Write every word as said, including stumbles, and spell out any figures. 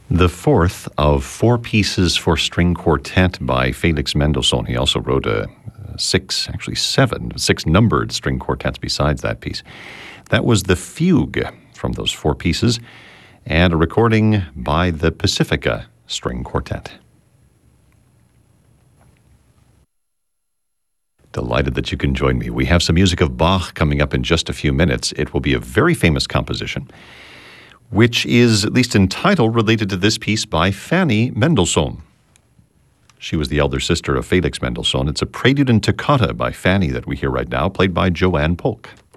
The fourth of four pieces for string quartet by Felix Mendelssohn. He also wrote a six, actually seven, six numbered string quartets besides that piece. That was the fugue from those four pieces, and a recording by the Pacifica String Quartet. Delighted that you can join me. We have some music of Bach coming up in just a few minutes. It will be a very famous composition, which is, at least in title, related to this piece by Fanny Mendelssohn. She was the elder sister of Felix Mendelssohn. It's a prelude and toccata by Fanny that we hear right now, played by Joanne Polk.